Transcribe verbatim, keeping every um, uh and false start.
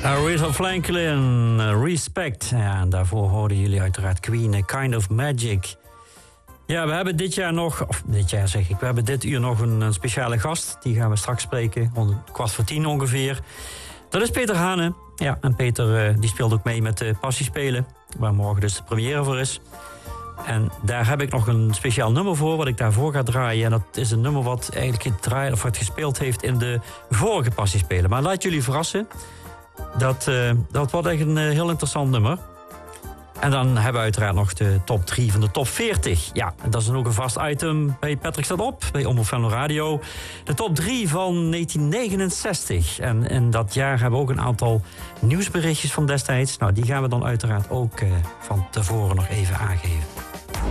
Aretha Franklin, Respect. Ja, en daarvoor hoorden jullie uiteraard Queen, A Kind of Magic. Ja, we hebben dit jaar nog, of dit jaar zeg ik, we hebben dit uur nog een, een speciale gast. Die gaan we straks spreken, om kwart voor tien ongeveer. Dat is Peter Hane. Ja, en Peter uh, die speelt ook mee met de Passiespelen, waar morgen dus de première voor is. En daar heb ik nog een speciaal nummer voor, wat ik daarvoor ga draaien. En dat is een nummer wat eigenlijk gedraaid, of wat gespeeld heeft in de vorige Passiespelen. Maar laat jullie verrassen. Dat, uh, dat wordt echt een uh, heel interessant nummer. En dan hebben we uiteraard nog de top drie van de top veertig. Ja, en dat is dan ook een vast item bij Patrick Staat Op, bij Omroep Venlo Radio. De top drie van negentien negenenzestig. En in dat jaar hebben we ook een aantal nieuwsberichtjes van destijds. Nou, die gaan we dan uiteraard ook uh, van tevoren nog even aangeven.